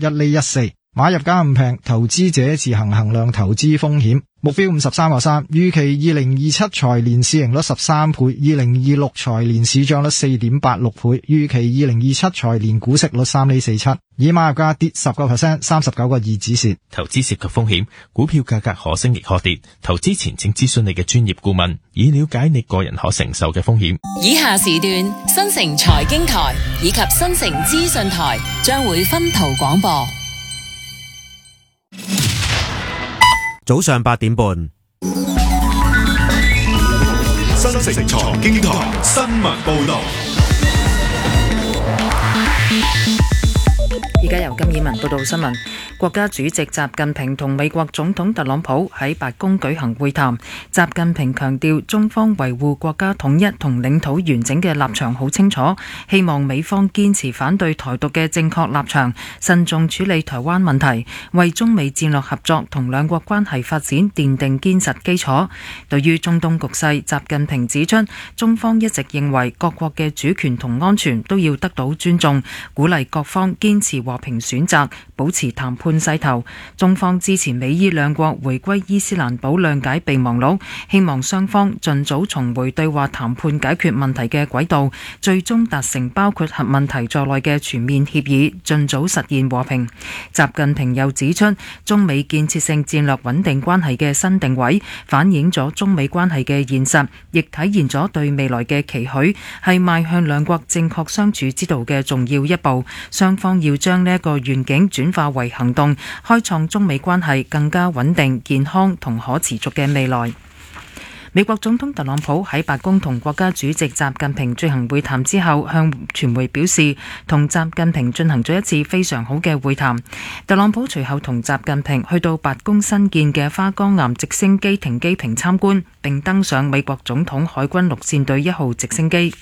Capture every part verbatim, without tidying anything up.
一厘一四。買入價唔平，投資者自行衡量投資風險。目標五十三個三，預期二零二七財年市盈率十三倍，二零二六財年市賬率四點八六倍，預期二零二七財年股息率三厘四七。以買入價跌十個 percent， 三十九個二止蝕。 投資涉及風險，股票價格可升亦可跌，投資前請諮詢你嘅專業顧問，以了解你個人可承受嘅風險。 以下時段新城財經台以及新城資訊台將會分途廣播。 早上八點半， 新城財經台新聞報道。 而家由金以文報道新聞。國家主席習近平同美國總統特朗普喺白宮舉行會談。習近平強調，中方維護國家統一同領土完整嘅立場好清楚，希望美方堅持反對台獨嘅正確立場，慎重處理台灣問題，為中美戰略合作同兩國關係發展奠定堅實基礎。對於中東局勢，習近平指出，中方一直認為各國嘅主權同安全都要得到尊重，鼓勵各方堅持和平選擇，保持談判勢頭。中方支持美伊兩國回歸伊斯蘭堡諒解備忘錄，希望雙方盡早重回對話談判解決問題嘅軌道，最終達成包括核問題在內嘅全面協議，盡早實現和平。習近平又指出，中美建設性戰略穩定關係嘅新定位，反映咗中美關係嘅現實，亦體現咗對未來嘅期許，係邁向兩國正確相處之道嘅重要一步。雙方要將呢一個願景轉化為行動，開創中美關係更加穩定、健康同可持續嘅未來。美國總統特朗普喺白宮同國家主席習近平進行會談之後，向傳媒表示，同習近平進行咗一次非常好嘅會談。特朗普隨後同習近平去到白宮新建嘅花崗岩直升機停機坪參觀，並登上美國總統海軍陸戰隊一號直升機。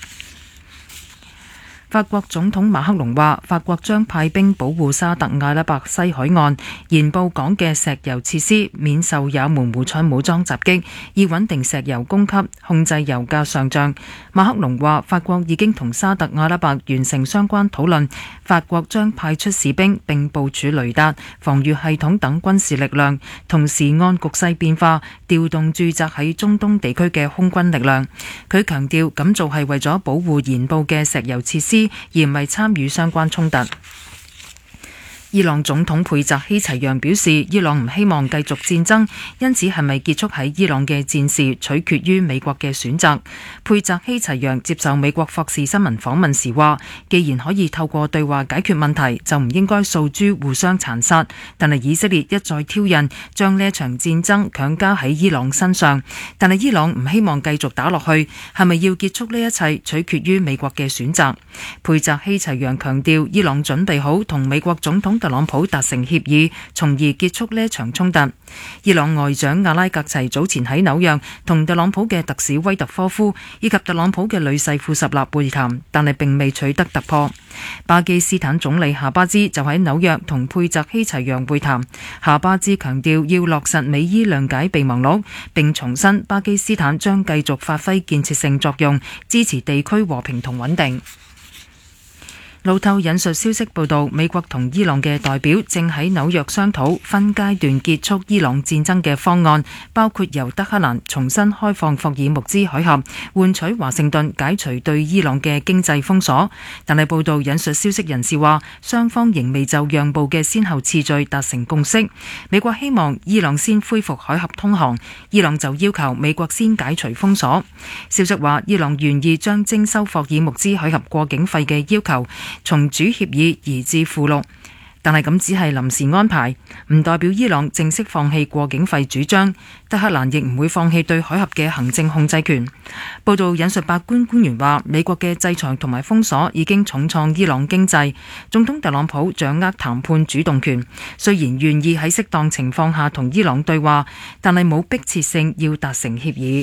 法國總統馬克龍話，法國將派兵保護沙特阿拉伯西海岸鹽布港嘅石油設施免受也門胡塞武裝襲擊，以穩定石油供給，控制油價上漲。馬克龍話，法國已經同沙特阿拉伯完成相關討論，法國將派出士兵並部署雷達、防禦系統等軍事力量，同時按局勢變化調動駐紮喺中東地區嘅空軍力量。佢強調，咁做係為咗保護鹽布嘅石油設施，而唔係參與相關衝突。伊朗總統佩澤希齊揚表示，伊朗唔希望繼續戰爭，因此係咪結束喺伊朗嘅戰事取決於美國嘅選擇。佩澤希齊揚接受美國霍士新聞訪問時話，既然可以透過對話解決問題，就唔應該訴諸互相殘殺。但係以色列一再挑釁，將呢一場戰爭強加喺伊朗身上。但係伊朗唔希望繼續打落去，係咪要結束呢一切取決於美國嘅選擇。佩澤希齊揚強調，伊朗準備好同美國總統特朗普達成協議，從而結束呢一場衝突。伊朗外長阿拉格齊早前喺紐約同特朗普嘅特使威特科夫以及特朗普嘅女婿庫什納會談，但係並未取得突破。巴基斯坦總理夏巴茲就喺紐約同佩澤希齊揚會談。夏巴茲強調要落實美伊諒解備忘錄，並重申巴基斯坦將繼續發揮建設性作用，支持地區和平同穩定。路透引述消息報道，美國同伊朗嘅代表正喺紐約商討分階段結束伊朗戰爭嘅方案，包括由德黑蘭重新開放霍爾木茲海峽，換取華盛頓解除對伊朗嘅經濟封鎖。但係報道引述消息人士話，雙方仍未就讓步嘅先後次序達成共識。美國希望伊朗先恢復海峽通航，伊朗就要求美國先解除封鎖。消息話，伊朗願意將徵收霍爾木茲海峽過境費嘅要求從主協議移至附錄，但係咁只係臨時安排，唔代表伊朗正式放棄過境費主張。德黑蘭亦唔會放棄對海峽嘅行政控制權。報道引述白宮官員話，美國嘅制裁同埋封鎖已經重創伊朗經濟。總統特朗普掌握談判主動權，雖然願意喺適當情況下同伊朗對話，但係冇迫切性要達成協議。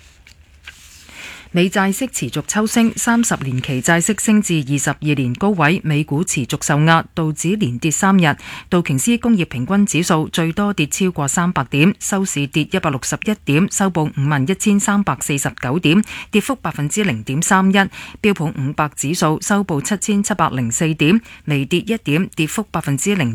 美債息持續抽升，三十年期債息升至二十二年高位，美股持續受壓，道指連跌三日，道瓊斯工業平均指數最多跌超過三百點，收市跌一百六十一點，收報五萬一千三百四十九點，跌幅百分之零點三一。標普五百指數收報七千七百零四點，微跌一點，跌幅百分之零。